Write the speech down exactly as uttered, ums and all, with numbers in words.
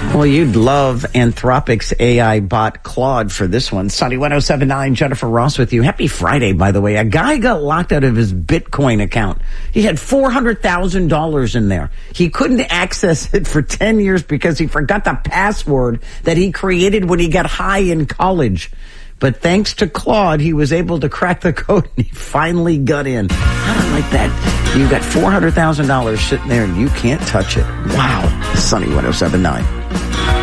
Well, you'd love Anthropic's A I bot Claude for this one. Sunny one oh seven point nine, Jennifer Ross with you. Happy Friday, by the way. A guy got locked out of his Bitcoin account. He had four hundred thousand dollars in there. He couldn't access it for ten years because he forgot the password that he created when he got high in college. But thanks to Claude, he was able to crack the code and he finally got in. I don't like that. You got four hundred thousand dollars sitting there and you can't touch it. Wow. Sunny one oh seven point nine.